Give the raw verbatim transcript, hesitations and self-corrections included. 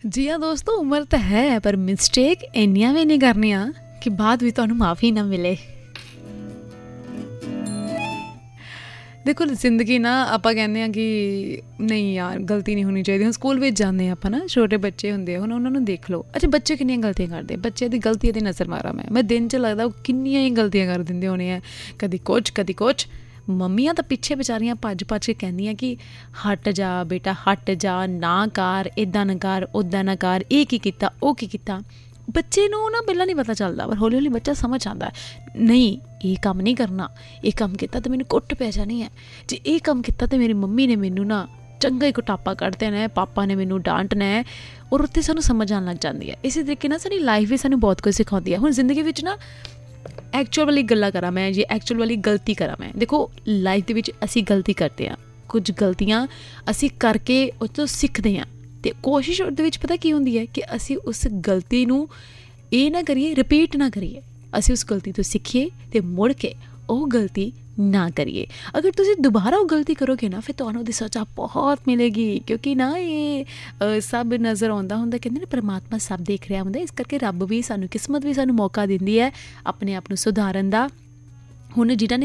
ਜੀ ਹਾਂ ਦੋਸਤੋ, ਉਮਰ ਤਾਂ ਹੈ ਪਰ ਮਿਸਟੇਕ ਇੰਨੀਆਂ ਵੀ ਨਹੀਂ ਕਰਨੀਆਂ ਕਿ ਬਾਅਦ ਵੀ ਤੁਹਾਨੂੰ ਮਾफ़ी ਨਾ ਮਿਲੇ। ਦੇਖੋ ਜ਼ਿੰਦਗੀ ਨਾ ਆਪਾਂ ਕਹਿੰਦੇ ਹਾਂ ਕਿ ਨਹੀਂ ਯਾਰ ਗਲਤੀ ਨਹੀਂ ਹੋਣੀ ਚਾਹੀਦੀ। ਹੁਣ ਸਕੂਲ ਵਿੱਚ ਜਾਂਦੇ ਹਾਂ ਆਪਾਂ ਨਾ, ਛੋਟੇ ਬੱਚੇ ਹੁੰਦੇ ਆ, ਹੁਣ ਉਹਨਾਂ ਨੂੰ ਦੇਖ ਲਓ। ਅੱਛਾ ਬੱਚੇ ਕਿੰਨੀਆਂ ਗਲਤੀਆਂ ਕਰਦੇ, ਬੱਚੇ ਦੀ ਗਲਤੀ 'ਤੇ ਨਜ਼ਰ ਮਾਰਾਂ ਮੈਂ ਮੈਂ ਦਿਨ 'ਚ ਲੱਗਦਾ ਉਹ ਕਿੰਨੀਆਂ ਹੀ ਗਲਤੀਆਂ ਕਰ ਦਿੰਦੇ ਹੋਣੇ ਆ, ਕਦੀ ਕੁਛ ਕਦੀ ਕੁਛ। ਮੰਮੀਆਂ ਤਾਂ ਪਿੱਛੇ ਵਿਚਾਰੀਆਂ ਭੱਜ ਭੱਜ ਕੇ ਕਹਿੰਦੀਆਂ ਕਿ ਹਟ ਜਾ ਬੇਟਾ ਹਟ ਜਾ, ਨਾ ਕਰ, ਇੱਦਾਂ ਨਾ ਕਰ, ਉੱਦਾਂ ਨਾ ਕਰ, ਇਹ ਕੀ ਕੀਤਾ ਉਹ ਕੀ ਕੀਤਾ। ਬੱਚੇ ਨੂੰ ਨਾ ਪਹਿਲਾਂ ਨਹੀਂ ਪਤਾ ਚੱਲਦਾ, ਪਰ ਹੌਲੀ ਹੌਲੀ ਬੱਚਾ ਸਮਝ ਆਉਂਦਾ ਨਹੀਂ ਇਹ ਕੰਮ ਨਹੀਂ ਕਰਨਾ, ਇਹ ਕੰਮ ਕੀਤਾ ਤਾਂ ਮੈਨੂੰ ਕੁੱਟ ਪੈ ਜਾਣੀ ਹੈ, ਜੇ ਇਹ ਕੰਮ ਕੀਤਾ ਤਾਂ ਮੇਰੀ ਮੰਮੀ ਨੇ ਮੈਨੂੰ ਨਾ ਚੰਗਾ ਹੀ ਕੁਟਾਪਾ ਕੱਢ ਦੇਣਾ ਹੈ, ਪਾਪਾ ਨੇ ਮੈਨੂੰ ਡਾਂਟਣਾ ਹੈ। ਔਰ ਉੱਥੇ ਸਾਨੂੰ ਸਮਝ ਆਉਣ ਲੱਗ ਜਾਂਦੀ ਹੈ। ਇਸੇ ਤਰੀਕੇ ਨਾਲ ਸਾਡੀ ਲਾਈਫ ਵੀ ਸਾਨੂੰ ਬਹੁਤ ਕੁਝ ਸਿਖਾਉਂਦੀ ਹੈ। ਹੁਣ ਜ਼ਿੰਦਗੀ ਵਿੱਚ ਨਾ ਐਕਚੁਅਲ ਵਾਲੀ ਗੱਲਾਂ ਕਰਾਂ ਮੈਂ, ਜੇ ਐਕਚੁਅਲ ਵਾਲੀ ਗਲਤੀ ਕਰਾਂ ਮੈਂ, ਦੇਖੋ ਲਾਈਫ ਦੇ ਵਿੱਚ ਅਸੀਂ ਗਲਤੀ ਕਰਦੇ ਹਾਂ, ਕੁਝ ਗਲਤੀਆਂ ਅਸੀਂ ਕਰਕੇ ਉਹ ਤੋਂ ਸਿੱਖਦੇ ਹਾਂ ਅਤੇ ਕੋਸ਼ਿਸ਼ ਉਹਦੇ ਵਿੱਚ ਪਤਾ ਕੀ ਹੁੰਦੀ ਹੈ ਕਿ ਅਸੀਂ ਉਸ ਗਲਤੀ ਨੂੰ ਇਹ ਨਾ ਕਰੀਏ, ਰਿਪੀਟ ਨਾ ਕਰੀਏ, ਅਸੀਂ ਉਸ ਗਲਤੀ ਤੋਂ ਸਿੱਖੀਏ ਅਤੇ ਮੁੜ ਕੇ ਉਹ ਗਲਤੀ ਨਾ ਕਰੀਏ। ਅਗਰ ਤੁਸੀਂ ਦੁਬਾਰਾ ਉਹ ਗਲਤੀ ਕਰੋਗੇ ਨਾ ਫਿਰ ਤੁਹਾਨੂੰ ਉਹਦੀ ਸਜ਼ਾ ਬਹੁਤ ਮਿਲੇਗੀ, ਕਿਉਂਕਿ ਨਾ ਇਹ ਸਭ ਨਜ਼ਰ ਆਉਂਦਾ ਹੁੰਦਾ, ਕਹਿੰਦੇ ਨੇ ਪਰਮਾਤਮਾ ਸਭ ਦੇਖ ਰਿਹਾ ਹੁੰਦਾ। ਇਸ ਕਰਕੇ ਰੱਬ ਵੀ ਸਾਨੂੰ, ਕਿਸਮਤ ਵੀ ਸਾਨੂੰ ਮੌਕਾ ਦਿੰਦੀ ਹੈ ਆਪਣੇ ਆਪ ਨੂੰ ਸੁਧਾਰਨ ਦਾ। ਹੁਣ ਜਿਨ੍ਹਾਂ ਨੇ